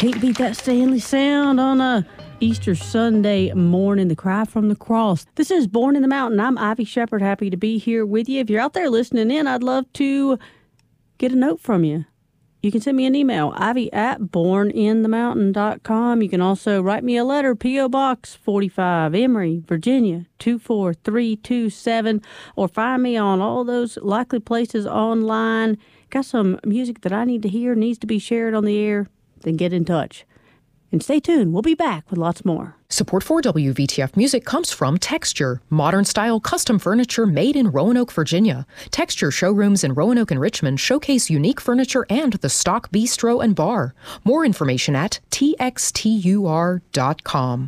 Can't beat that Stanley sound on a Easter Sunday morning, the cry from the cross. This is Born in the Mountain. I'm Ivy Shepard, happy to be here with you. If you're out there listening in, I'd love to get a note from you. You can send me an email, ivy@borninthemountain.com. You can also write me a letter, P.O. Box 45, Emory, Virginia, 24327, or find me on all those likely places online. Got some music that I need to hear, needs to be shared on the air, then get in touch. And stay tuned. We'll be back with lots more. Support for WVTF Music comes from Texture, modern-style custom furniture made in Roanoke, Virginia. Texture showrooms in Roanoke and Richmond showcase unique furniture and the stock bistro and bar. More information at txtur.com.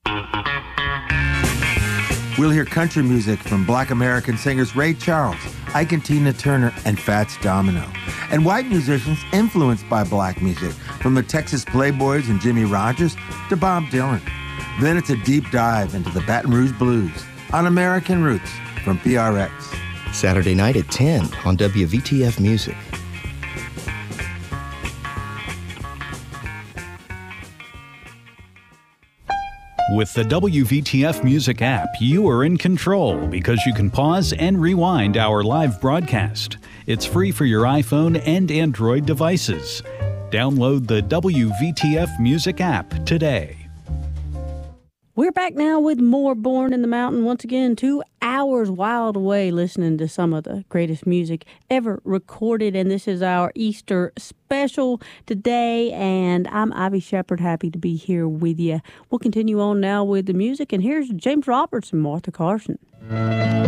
We'll hear country music from Black American singers Ray Charles, Ike and Tina Turner, and Fats Domino, and white musicians influenced by black music, from the Texas Playboys and Jimmy Rogers to Bob Dylan. Then it's a deep dive into the Baton Rouge Blues on American Roots from PRX. Saturday night at 10 on WVTF Music. With the WVTF Music app, you are in control because you can pause and rewind our live broadcast. It's free for your iPhone and Android devices. Download the WVTF Music app today. We're back now with more Born in the Mountain. Once again, 2 hours wild away listening to some of the greatest music ever recorded. And this is our Easter special today. And I'm Ivy Shepard, happy to be here with you. We'll continue on now with the music. And here's James Roberts and Martha Carson.